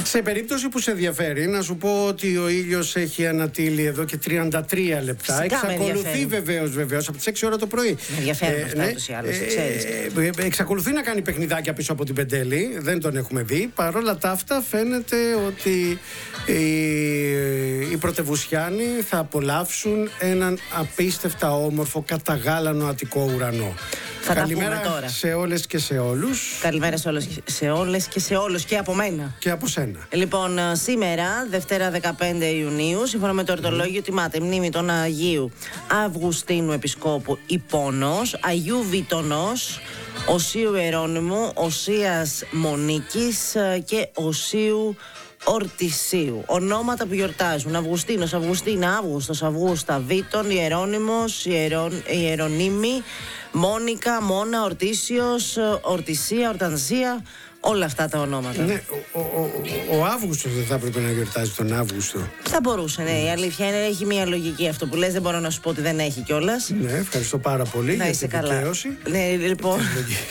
Σε περίπτωση που σε ενδιαφέρει, να σου πω ότι ο ήλιος έχει ανατείλει εδώ και 33 λεπτά. Φυσικά εξακολουθεί βεβαίως από τις 6 ώρα το πρωί. Με ενδιαφέρουν αυτά ούτως ή άλλως, ξέρεις. Εξακολουθεί να κάνει παιχνιδάκια πίσω από την Πεντέλη. Δεν τον έχουμε δει. Παρόλα τα αυτά, φαίνεται ότι οι πρωτεβουσιάνοι θα απολαύσουν έναν απίστευτα όμορφο καταγάλανο Αττικό ουρανό. Καλημέρα τώρα σε όλες και σε όλους. Καλημέρα σε όλες και σε όλους και από μένα. Και από σένα. Λοιπόν, σήμερα, Δευτέρα 15 Ιουνίου, σύμφωνα με το ορτολόγιο, τιμάται η μνήμη των Αγίου Αυγουστίνου Επισκόπου Ιππώνος, Αγίου Βιτονός, Οσίου Ιερώνυμου, Οσίας Μονίκης και Οσίου Ορτισίου. Ονόματα που γιορτάζουν: Αυγουστίνος, Αυγουστίνα, Αύγουστος, Αυγούστα, Βίτων, Ιερώνυμος, Ιερονύμη, Μόνικα, Μόνα, Ορτίσιος, Ορτισία, Ορτανσία. Όλα αυτά τα ονόματα. Ναι, ο Αύγουστος δεν θα έπρεπε να γιορτάζει τον Αύγουστο. Θα μπορούσε, ναι. Η αλήθεια είναι έχει μια λογική αυτό που λες. Δεν μπορώ να σου πω ότι δεν έχει κιόλας. Ναι, ευχαριστώ πάρα πολύ για την δικαίωση. Ναι, λοιπόν.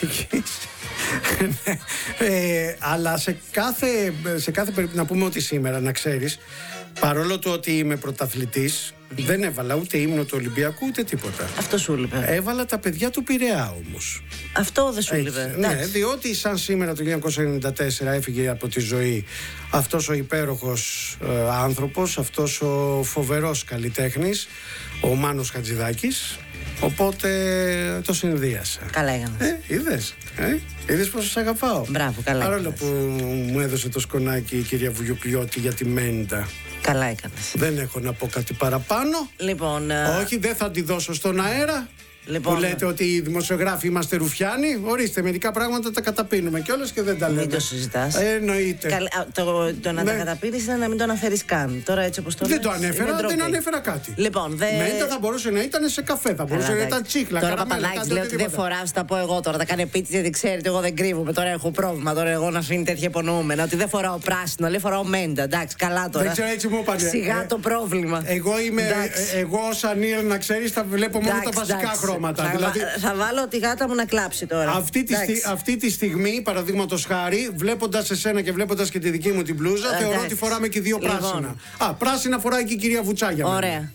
Αλλά σε κάθε περίπτωση να πούμε ότι σήμερα, να ξέρεις, παρόλο το ότι είμαι πρωταθλητής, δεν έβαλα ούτε ύμνο του Ολυμπιακού ούτε τίποτα. Αυτό σου λείπε. Έβαλα τα παιδιά του Πειραιά όμως. Αυτό δεν σου λείπε. Ναι, διότι σαν σήμερα το 1994 έφυγε από τη ζωή αυτός ο υπέροχος άνθρωπος, αυτός ο φοβερός καλλιτέχνης, ο Μάνος Χατζηδάκης. Οπότε το συνδύασα. Καλά έκανες. Είδες πόσο σ' αγαπάω. Μπράβο, καλά. Παρόλο που μου έδωσε το σκονάκι η κυρία Βουγιουκλιώτη για τη Μέντα. Καλά έκανες. Δεν έχω να πω κάτι παραπάνω. Λοιπόν, όχι, δεν θα τη δώσω στον αέρα. Λοιπόν, που λέτε ότι οι δημοσιογράφοι είμαστε ρουφιάνοι. Ορίστε, μερικά πράγματα τα καταπίνουμε κιόλας και δεν τα λέμε. Μην το συζητάς. Εννοείται. Το να τα καταπίνεις είναι να μην το αναφέρεις καν. Τώρα έτσι όπως το δεν το ανέφερα, δεν ανέφερα κάτι. Λοιπόν, Μέντα θα μπορούσε να ήταν σε καφέ, θα μπορούσε να ήταν τσίχλα. Τώρα Παπαδάκης λέει ότι δεν φοράω, θα πω εγώ τώρα. Τα κάνει επίτηδες γιατί ξέρει ότι εγώ δεν κρύβομαι. Τώρα έχω πρόβλημα. Τώρα εγώ να αφήνει τέτοια υπονοούμενα. Ότι δεν φοράω πράσινο, λέει φοράω Μέντα. Εντάξει, καλά τώρα. Δεν ξέρω, έτσι μου είπανε. Σιγά το πρόβλημα. Εγώ ως Ανίελ, να ξέρεις, θα βλέπω μόνο τα βασικά χρώματα. Θα βάλω τη γάτα μου να κλάψει τώρα. Αυτή τη στιγμή, παραδείγματος χάρη, βλέποντας εσένα και βλέποντας και τη δική μου την μπλούζα, θεωρώ ότι φοράμε και δύο πράσινα. Πράσινα φοράει και η κυρία Βουτσάγια. Ωραία.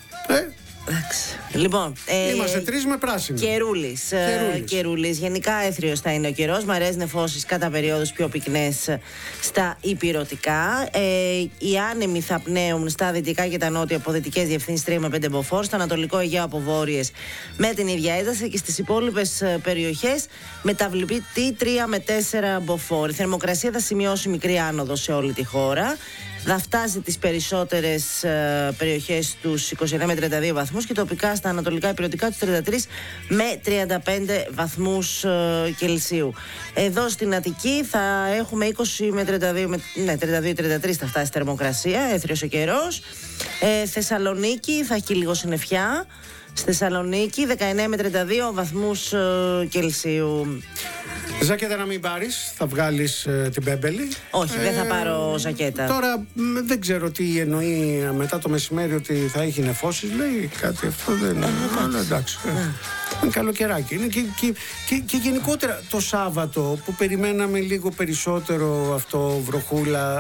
Λοιπόν, είμαστε τρεις με πράσινο. Καιρούλης. Γενικά έθριος θα είναι ο καιρός. Μαρές νεφώσεις κατά περιόδους πιο πυκνές στα ηπειρωτικά. Οι άνεμοι θα πνέουν στα δυτικά και τα νότια από δυτικές διευθύνσεις 3 με 5 μποφόρ. Στο ανατολικό Αιγαίο από βόρειες με την ίδια ένταση και στις υπόλοιπες περιοχές μεταβλητή 3 με 4 μποφόρ. Η θερμοκρασία θα σημειώσει μικρή άνοδο σε όλη τη χώρα. Θα φτάσει τις περισσότερες περιοχές τους 21 με 32 βαθμούς και τοπικά στα ανατολικά ηπειρωτικά τους 33 με 35 βαθμούς Κελσίου. Εδώ στην Αττική θα έχουμε 20 με 32-33 θα φτάσει θερμοκρασία, έθριος ο καιρός. Θεσσαλονίκη θα έχει λίγο συννεφιά. Στη Θεσσαλονίκη 19 με 32 βαθμούς Κελσίου. Ζακέτα να μην πάρεις, θα βγάλεις την Πέμπελη. Όχι, δεν θα πάρω ζακέτα. Τώρα δεν ξέρω τι εννοεί μετά το μεσημέρι ότι θα έχει νεφώσεις. Λέει κάτι αυτό δεν είναι. Αλλά εντάξει. Είναι καλοκαιράκι. Είναι και γενικότερα το Σάββατο που περιμέναμε λίγο περισσότερο αυτό βροχούλα.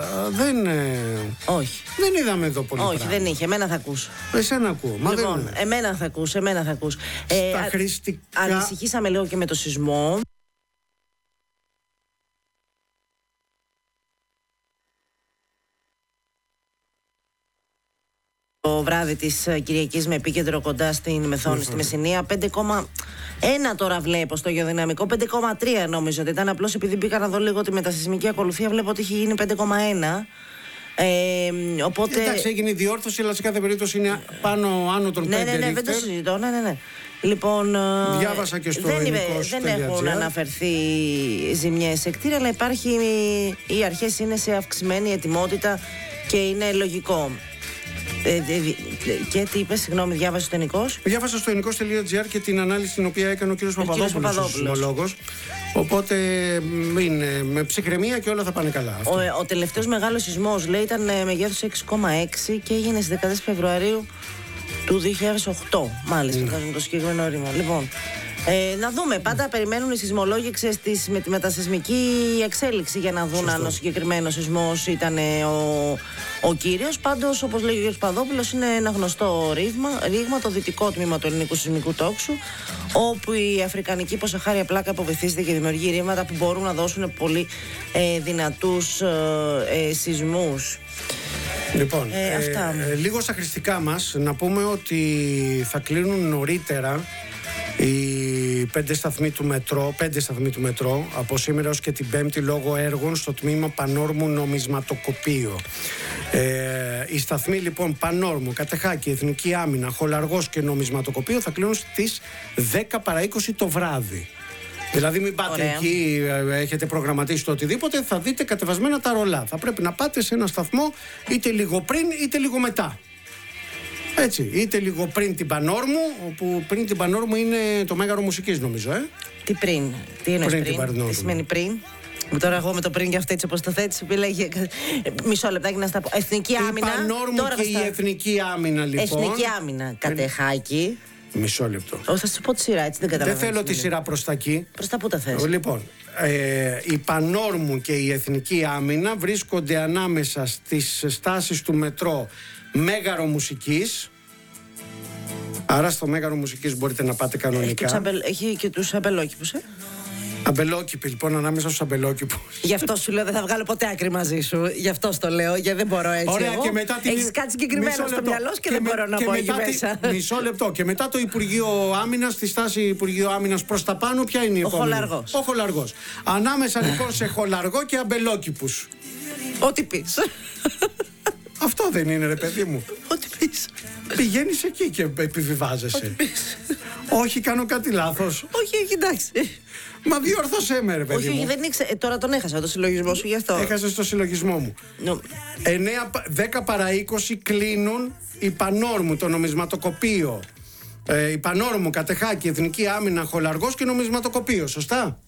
Όχι. Δεν είδαμε εδώ πολύ. Όχι, δεν είχε. Εμένα θα ακούς. Εσένα ακούω. Λοιπόν, εμένα θα ακούς. Στα χρηστικά. Ανησυχήσαμε λίγο και με το σεισμό. Το βράδυ της Κυριακής με επίκεντρο κοντά στην Μεθόνη, στη Μεσσηνία. 5,1 τώρα βλέπω στο γεωδυναμικό. 5,3 νόμιζα ότι ήταν. Απλώς επειδή μπήκα να δω λίγο τη μετασεισμική ακολουθία, βλέπω ότι έχει γίνει 5,1. Οπότε... Εντάξει, έγινε η διόρθωση, αλλά σε κάθε περίπτωση είναι άνω των 5. Ναι, δεν το συζητώ. Ναι. Λοιπόν, διάβασα και στο δεν έχουν αναφερθεί ζημιές σε κτίρια, αλλά οι αρχές είναι σε αυξημένη ετοιμότητα και είναι λογικό. Και τι είπες, συγγνώμη, διάβασε το Ενικός. Διάβασα στο ενικός.gr και την ανάλυση την οποία έκανε ο κύριος Παπαδόπουλος, ο σεισμολόγος. Οπότε είναι με ψυχραιμία και όλα θα πάνε καλά. Ο τελευταίος μεγάλος σεισμός, λέει, ήταν μεγέθους 6,6 και έγινε στις 14 Φεβρουαρίου του 2008. Μάλιστα, το συγκεκριμένο ρήμα. Λοιπόν, Να δούμε. Πάντα περιμένουν οι σεισμολόγοι με τη μετασεισμική εξέλιξη για να δουν αν ο συγκεκριμένος σεισμός ήταν ο κύριος. Πάντως, όπως λέει ο κ. Παδόπουλος, είναι ένα γνωστό ρήγμα, το δυτικό τμήμα του ελληνικού σεισμικού τόξου, όπου η αφρικανική υποσαχάρια πλάκα αποβυθίζεται και δημιουργεί ρήγματα που μπορούν να δώσουν πολύ δυνατούς σεισμούς. Λοιπόν, λίγο στα χρηστικά μας να πούμε ότι θα κλείνουν νωρίτερα οι 5 σταθμοί του μετρό από σήμερα ως και την Πέμπτη λόγω έργων στο τμήμα Πανόρμου Νομισματοκοπείο. Οι σταθμοί λοιπόν Πανόρμου, Κατεχάκη, Εθνική Άμυνα, Χολαργός και Νομισματοκοπείο θα κλείνουν στις 10 παρά 20 το βράδυ. Δηλαδή μην πάτε εκεί, έχετε προγραμματίσει το οτιδήποτε, θα δείτε κατεβασμένα τα ρολά. Θα πρέπει να πάτε σε ένα σταθμό είτε λίγο πριν είτε λίγο μετά. Έτσι, είτε λίγο πριν την Πανόρμου, όπου πριν την Πανόρμου είναι το Μέγαρο Μουσικής νομίζω. Τι πριν, τι εννοείς πριν, τι σημαίνει πριν? Τώρα εγώ με το πριν και αυτό έτσι όπως το θέτεις, επιλέγει. Μισό λεπτάκι να στα πω. Εθνική Άμυνα. Η Πανόρμου τώρα και η Εθνική Άμυνα λοιπόν. Εθνική Άμυνα, Κατεχάκη. Μισό λεπτό. Θα σου πω τη σειρά, έτσι δεν καταλαβαίνω. Δεν θέλω τη σειρά προς τα εκεί. Προς τα πού τα θες? Λοιπόν, η Πανόρμου και η Εθνική Άμυνα βρίσκονται ανάμεσα στις στάσεις του μετρό Μέγαρο Μουσικής. Άρα στο Μέγαρο Μουσικής μπορείτε να πάτε κανονικά. Έχει και τους αμπελόκηπους, Αμπελόκηποι, λοιπόν, ανάμεσα στους αμπελόκηπους. Γι' αυτό σου λέω δεν θα βγάλω ποτέ άκρη μαζί σου. Γι' αυτό το λέω, γιατί δεν μπορώ έτσι. Ωραία, και μετά έχεις κάτι συγκεκριμένο στο μυαλό σου και δεν μπορώ να πω εκεί μέσα. Μισό λεπτό. Και μετά το Υπουργείο Άμυνας, στη στάση Υπουργείο Άμυνας προς τα πάνω, ποια είναι η επόμενη? Ο Χολαργός. Ανάμεσα λοιπόν σε Χολαργό και αμπελόκηπους. Ό,τι πεις. Αυτό δεν είναι, ρε παιδί μου? Ό,τι πεις. Πηγαίνεις εκεί και επιβιβάζεσαι. Ό,τι πεις. Όχι, κάνω κάτι λάθος? Όχι, εντάξει. Μα διόρθωσέ με, ρε παιδί μου. Όχι, δεν ήξερα. Τώρα τον έχασα το συλλογισμό σου γι' αυτό. Έχασες το συλλογισμό μου. 10 παρά 20 κλείνουν η Πανόρμου, το νομισματοκοπείο. Η Πανόρμου, Κατεχάκη, Εθνική Άμυνα, Χολαργός και νομισματοκοπείο. Σωστά?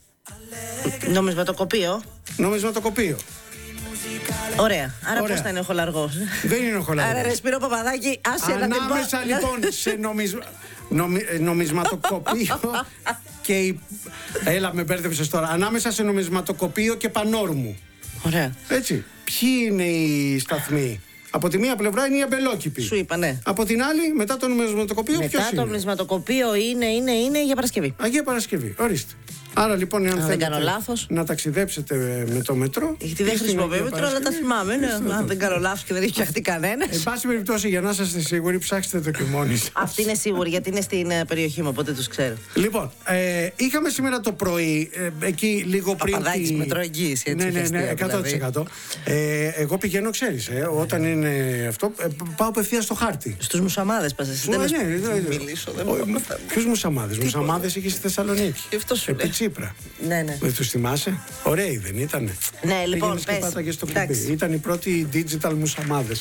Νομισματοκοπείο. Ωραία. Άρα πώς θα είναι ο Χολαργός? Δεν είναι ο Χολαργός. Άρα Σπύρο Παπαδάκη, άσε να την πω. Ανάμεσα λοιπόν σε νομισματοκοπείο και έλα με μπέρδεψες τώρα. Ανάμεσα σε νομισματοκοπείο και Πανόρμου. Ωραία. Έτσι. Ποιοι είναι οι σταθμοί? Από τη μία πλευρά είναι οι αμπελόκηποι. Σου είπα, ναι. Από την άλλη, μετά το νομισματοκοπείο, ποιος είναι? Μετά το νομισματοκοπείο είναι Αγία Παρασκευή. Αγία Παρασκευή, ορίστε. Άρα λοιπόν, αν θέλετε να ταξιδέψετε με το μετρό. Γιατί δεν χρησιμοποιώ μετρό, αλλά τα θυμάμαι. Αν δεν κάνω λάθος και δεν έχει φτιαχτεί κανένα. Εν πάση περιπτώσει, για να είσαστε σίγουροι, ψάξτε το και μόνοι σας. Αυτή είναι σίγουρη, γιατί είναι στην περιοχή μου, οπότε τους ξέρω. Λοιπόν, είχαμε σήμερα το πρωί, εκεί λίγο πριν. Παπαδάκης, μετρό εγγύηση, έτσι. Ναι, 100%. Εγώ πηγαίνω, ξέρεις, όταν είναι αυτό, πάω απευθείας στο χάρτη. Στους μουσαμάδες πας εσύ? Ναι. Ποιους μουσαμάδες? Μουσαμάδες είχε στη Θεσσαλονίκη. Επί Τσίπρα. Ναι. Δεν τους θυμάσαι? Ωραίοι δεν ήτανε? Ναι, λοιπόν, πες. Πάταγες στο κουμπί. Ήταν οι πρώτοι digital μουσαμάδες.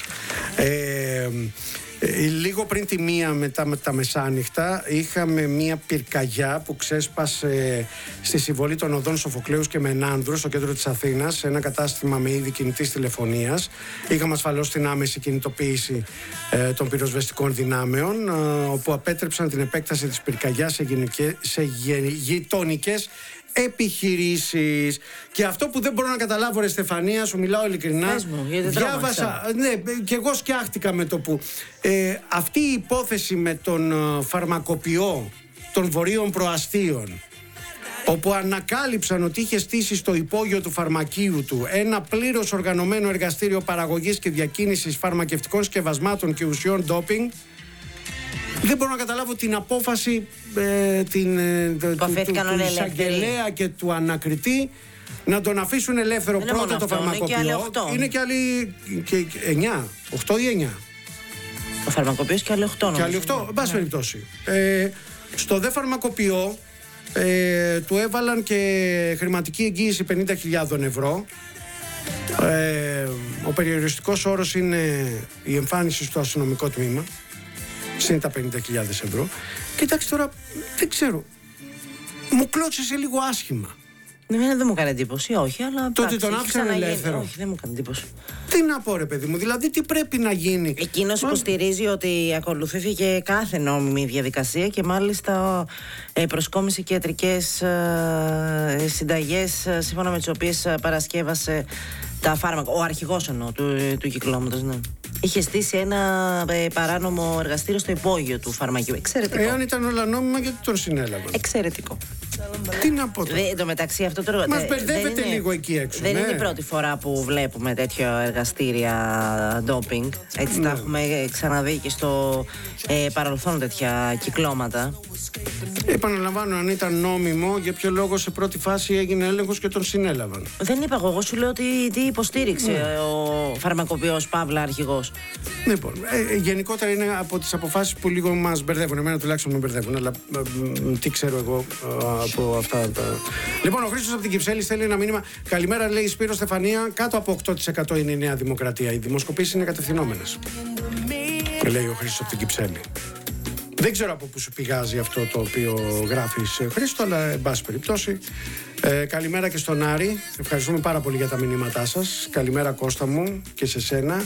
Λίγο πριν τη μία μετά με τα μεσάνυχτα είχαμε μία πυρκαγιά που ξέσπασε στη συμβολή των οδών Σοφοκλέους και Μενάνδρου στο κέντρο της Αθήνας, σε ένα κατάστημα με είδη κινητής τηλεφωνίας. Είχαμε ασφαλώς την άμεση κινητοποίηση των πυροσβεστικών δυνάμεων, όπου απέτρεψαν την επέκταση της πυρκαγιάς σε γειτονικές επιχειρήσεις. Και αυτό που δεν μπορώ να καταλάβω, ρε Στεφανία, σου μιλάω ειλικρινά. Διάβασα, ναι, και εγώ σκιάχτηκα με το που αυτή η υπόθεση με τον φαρμακοποιό των Βορείων Προαστίων, όπου ανακάλυψαν ότι είχε στήσει στο υπόγειο του φαρμακείου του ένα πλήρως οργανωμένο εργαστήριο παραγωγής και διακίνησης φαρμακευτικών σκευασμάτων και ουσιών ντόπινγκ. Δεν μπορώ να καταλάβω την απόφαση του εισαγγελέα και του ανακριτή να τον αφήσουν ελεύθερο πρώτα το φαρμακοποιό. Είναι και άλλοι 8 ή 9. Ο φαρμακοποιός και άλλοι 8. Και άλλοι 8, εν πάση περιπτώσει. Στο δε φαρμακοποιό του έβαλαν και χρηματική εγγύηση 50.000 ευρώ. Ο περιοριστικός όρος είναι η εμφάνιση στο αστυνομικό τμήμα. Συν τα 50.000 ευρώ. Κοιτάξτε τώρα, δεν ξέρω. Μου κλώτσισε λίγο άσχημα. Εμένα δεν μου έκανε εντύπωση, όχι, αλλά. Το ότι τον άφησαν ελεύθερο. Όχι, δεν μου έκανε εντύπωση. Τι να πω, ρε παιδί μου, δηλαδή τι πρέπει να γίνει. Εκείνος υποστηρίζει ότι ακολουθήθηκε κάθε νόμιμη διαδικασία και μάλιστα προσκόμισε και ιατρικές συνταγές σύμφωνα με τις οποίες παρασκεύασε τα φάρμακα. Ο αρχηγός εννοώ του κυκλώματος, ναι. Είχε στήσει ένα παράνομο εργαστήριο στο υπόγειο του φαρμακείου. Εξαιρετικό. Εάν ήταν όλα νόμιμα, γιατί τον συνέλαβαν. Εξαιρετικό. Τι να πω τώρα. Εν τω μεταξύ, αυτό το μας μπερδεύεται λίγο εκεί έξω. Δεν είναι η πρώτη φορά που βλέπουμε τέτοια εργαστήρια ντόπινγκ. Έτσι τα έχουμε ξαναδεί και στο παρελθόν τέτοια κυκλώματα. Επαναλαμβάνω, αν ήταν νόμιμο, για ποιο λόγο σε πρώτη φάση έγινε έλεγχος και τον συνέλαβαν. Δεν είπα εγώ σου λέω τι υποστήριξε ο φαρμακοποιός Παύλα αρχηγός. Λοιπόν, γενικότερα είναι από τις αποφάσεις που λίγο μας μπερδεύουν. Εμένα τουλάχιστον με μπερδεύουν, αλλά τι ξέρω εγώ από αυτά τα. Λοιπόν, ο Χρήστος από την Κυψέλη στέλνει ένα μήνυμα. Καλημέρα, λέει Σπύρο Στεφανία. Κάτω από 8% είναι η Νέα Δημοκρατία. Οι δημοσκοπήσεις είναι κατευθυνόμενες. Λέει ο Χρήστος από την Κυψέλη. Δεν ξέρω από πού σου πηγάζει αυτό το οποίο γράφεις, Χρήστο, αλλά εν πάση περιπτώσει. Καλημέρα και στον Άρη. Ευχαριστούμε πάρα πολύ για τα μηνύματά σας. Καλημέρα, Κώστα μου, και σε σένα.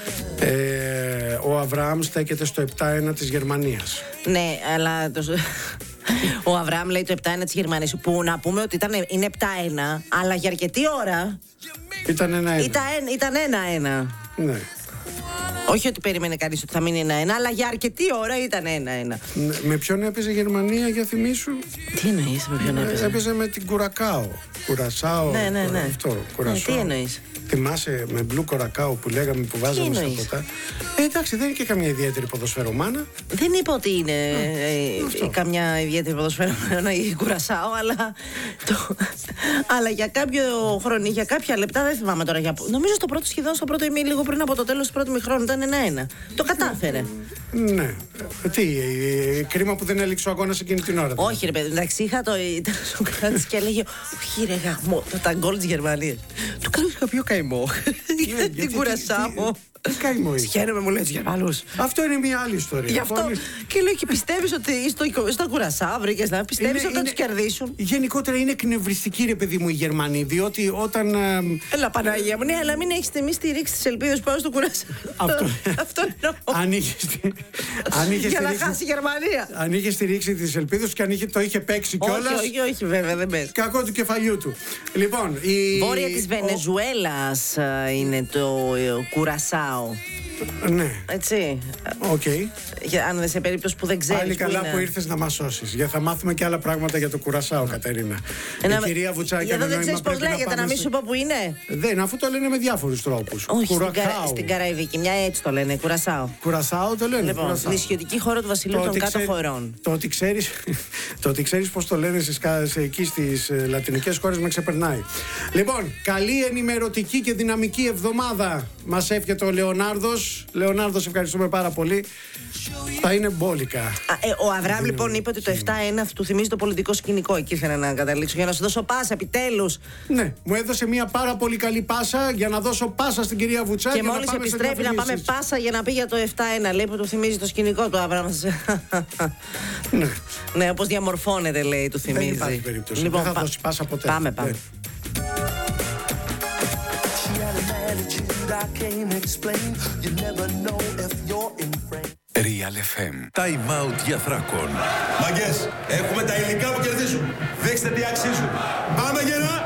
Ο Αβραάμ στέκεται στο 7-1 της Γερμανίας. Ναι, αλλά ο Αβραάμ λέει το 7-1 της Γερμανίας, που να πούμε ότι είναι 7-1, αλλά για αρκετή ώρα ήταν 1-1. Ήταν 1-1. Ναι. Όχι ότι περίμενε κανείς ότι θα μείνει 1-1, αλλά για αρκετή ώρα ήταν 1-1. Με ποιον έπαιζε η Γερμανία, για θυμίσου? Τι εννοείς με ποιον έπαιζε? Έπαιζε με την Κουρακάο. Κουρασάο. Ναι. Αυτό, Κουρασάο. Τι εννοείς? Θυμάσαι με μπλου Κορακάο που λέγαμε, που βάζαμε στα ποτά? Εντάξει, δεν είναι και καμιά ιδιαίτερη ποδοσφαιρομάνα. Δεν είπα ότι είναι καμιά ιδιαίτερη ποδοσφαιρομάνα η Κουρασάο, αλλά για κάποιο χρόνο, για κάποια λεπτά, δεν θυμάμαι τώρα. Νομίζω σχεδόν στο πρώτο ημί, λίγο πριν από το τέλος του πρώτου μηχρόνου, ήταν 1-1. Το κατάφερε. Ναι. Τι, κρίμα που δεν έληξε ο αγώνας εκείνη την ώρα. Όχι, ρε παιδί, εντάξει, ήταν ο Σοκράτης και έλεγε: όχι, ρε γαμώ, τα γκολ της Γερμανίας. Του κάνω κάποιο καημό. Την Κουρασάο. Τι καημό είσαι? Χαίρομαι, μου λέει, τους Γερμανούς. Αυτό είναι μια άλλη ιστορία. Γι' αυτό. Και λέω: και πιστεύεις ότι στο Κουρασάο βρήκες να πιστεύεις ότι θα τους κερδίσουν? Γενικότερα είναι εκνευριστική, ρε παιδί μου, οι Γερμανοί, διότι όταν. Έλα, Παναγία μου, ναι, αλλά μην έχεις μη στηρίξει τις ελπίδες πάνω στο Κουρασάο. Αυτό εννοώ. Για να χάσει η Γερμανία. Αν είχε στηρίξει τις ελπίδες και αν το είχε παίξει κιόλας. Όχι, βέβαια, δεν παίζει. Κακό του κεφαλιού του. Λοιπόν, βόρεια της Βενεζουέλας είναι το Κουρασάο. Ναι. Έτσι. Οκ. Αν σε περίπτωση που δεν ξέρεις. Πάλι καλά που ήρθες να μας σώσεις. Γιατί θα μάθουμε και άλλα πράγματα για το Κουρασάο, Κατερίνα. Η κυρία Βουτσάκη. Εδώ δεν ξέρεις πώς λέγεται, να μην σου πω που είναι. Δεν, αφού το λένε με διάφορους τρόπους. Όχι, στην Καραϊβική, μια έτσι το λένε, Κουρασάο. Κουρασάο το λένε. Λοιπόν, νησιωτική χώρα του Βασιλείου των Κάτω Χωρών. Το ότι ξέρεις πώς το λένε εκεί στις λατινικές χώρες με ξεπερνάει. Λοιπόν, καλή ενημερωτική και δυναμική εβδομάδα μας εύχεται ο Λεωνάρδος. Λεωνάρδος, ευχαριστούμε πάρα πολύ. Θα είναι μπόλικα. Ο Αβραάμ λοιπόν είπε ότι το 7-1 του θυμίζει το πολιτικό σκηνικό. Εκεί ήθελα να καταλήξω για να σου δώσω πάσα, επιτέλους. Ναι, μου έδωσε μια πάρα πολύ καλή πάσα για να δώσω πάσα στην κυρία Βουτσάκη. Και μόλις επιστρέφει να πάμε πάσα για να πει για το 7-1. Λέει που του θυμίζει το σκηνικό του Αβραάμ. Ναι. Ναι, όπως διαμορφώνεται, λέει, του θυμίζει. Δεν υπάρχει περίπτωση. Λοιπόν, δεν θα δώσει πάσα ποτέ. Πάμε. Real FM. Time out για Θράκον. Μαγκές, έχουμε τα υλικά που κερδίζουν. Δείξτε τι αξίζουν. Πάμε γερά!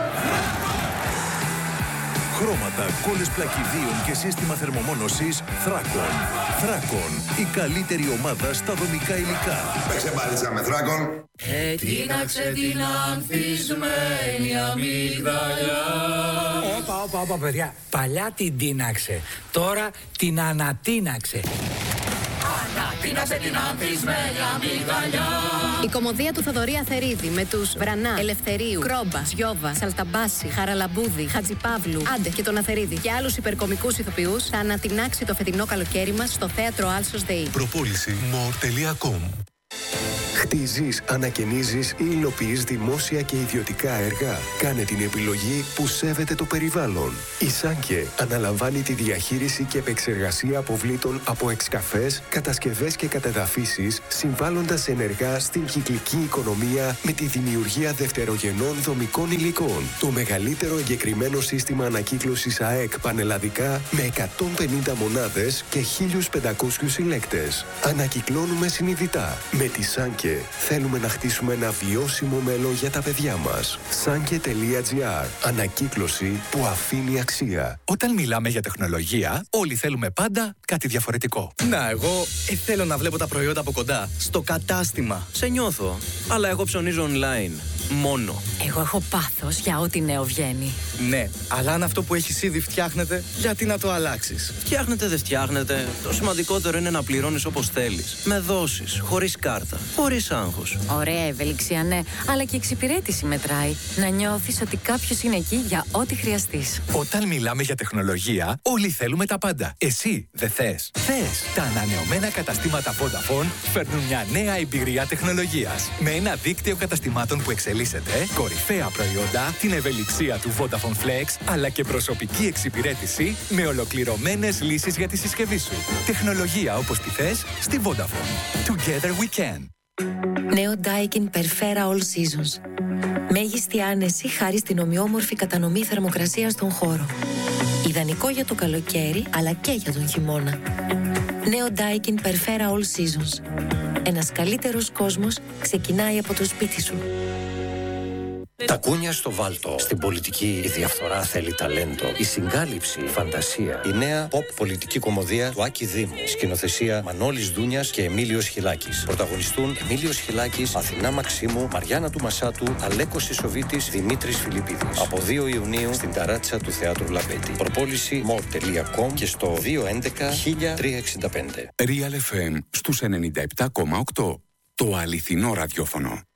Χρώματα, κόλλες πλακιδίων και σύστημα θερμομόνωσης Θράκον. Θράκον, η καλύτερη ομάδα στα δομικά υλικά. Παίξε μπάλιτσα με Θράκον. Τίναξε την ανθισμένη αμυγδαλιά. Όπα, παιδιά. Παλιά την τίναξε. Τώρα την ανατίναξε. Ανατίναξε την ανθισμένη αμυγδαλιά. Η κωμωδία του Θοδωρή Αθερίδη με τους Βρανά, Ελευθερίου, Κρόμπα, Σιώβα, Σαλταμπάση, Χαραλαμπούδη, Χατζιπαύλου, Άντε και τον Αθερίδη και άλλους υπερκομικούς ηθοποιούς θα ανατινάξει το φετινό καλοκαίρι μας στο θέατρο Άλσος ΔΕΗ. Προπόληση more.com. Χτίζεις, ανακαινίζεις ή υλοποιείς δημόσια και ιδιωτικά έργα. Κάνε την επιλογή που σέβεται το περιβάλλον. Η Σάνκε αναλαμβάνει τη διαχείριση και επεξεργασία αποβλήτων από εξκαφές, κατασκευές και κατεδαφίσεις, συμβάλλοντας ενεργά στην κυκλική οικονομία με τη δημιουργία δευτερογενών δομικών υλικών. Το μεγαλύτερο εγκεκριμένο σύστημα ανακύκλωσης ΑΕΚ πανελλαδικά με 150 μονάδες και 1.500 συλλέκτες. Ανακυκλώνουμε συνειδητά. Με τη Σάνκε θέλουμε να χτίσουμε ένα βιώσιμο μέλλον για τα παιδιά μας. Sanke.gr. Ανακύκλωση που αφήνει αξία. Όταν μιλάμε για τεχνολογία, όλοι θέλουμε πάντα κάτι διαφορετικό. Να, εγώ θέλω να βλέπω τα προϊόντα από κοντά. Στο κατάστημα. Σε νιώθω. Αλλά εγώ ψωνίζω online. Μόνο. Εγώ έχω πάθος για ό,τι νέο βγαίνει. Ναι, αλλά αν αυτό που έχεις ήδη φτιάχνεται, γιατί να το αλλάξεις? Φτιάχνεται, δεν φτιάχνεται. Το σημαντικότερο είναι να πληρώνεις όπως θέλεις. Με δόσεις, χωρίς κάρτα, χωρίς άγχος. Ωραία ευελιξία, ναι, αλλά και εξυπηρέτηση μετράει. Να νιώθεις ότι κάποιος είναι εκεί για ό,τι χρειαστείς. Όταν μιλάμε για τεχνολογία, όλοι θέλουμε τα πάντα. Εσύ δεν θες? Θες. Τα ανανεωμένα καταστήματα Vodafone φέρνουν μια νέα εμπειρία τεχνολογίας. Με ένα δίκτυο καταστημάτων που εξελίσσεται, κορυφαία προϊόντα, την ευελιξία του Vodafone Flex, αλλά και προσωπική εξυπηρέτηση με ολοκληρωμένες λύσεις για τη συσκευή σου. Τεχνολογία όπως τη θες στη Vodafone. Together we can. Νέο Daikin Perfera All Seasons. Μέγιστη άνεση χάρη στην ομοιόμορφη κατανομή θερμοκρασίας στον χώρο. Ιδανικό για το καλοκαίρι, αλλά και για τον χειμώνα. Νέο Daikin Perfera All Seasons. Ένας καλύτερος κόσμος ξεκινάει από το σπίτι σου. Τα κούνια στο βάλτο. Στην πολιτική η διαφθορά θέλει ταλέντο. Η συγκάλυψη, η φαντασία. Η νέα pop πολιτική κομμωδία του Άκη Δήμου. Σκηνοθεσία Μανώλης Δούνιας και Εμίλιος Χιλάκης. Πρωταγωνιστούν Εμίλιος Χιλάκης, Αθηνά Μαξίμου, Μαριάννα του Μασάτου, Αλέκος Ισοβίτης, Δημήτρης Φιλιππίδης. Από 2 Ιουνίου στην ταράτσα του Θεάτρου Λαμπέτη. Προπόληση mod.com και στο 211 1365. Real FM στους 97,8. Το αληθινό ραδιόφωνο.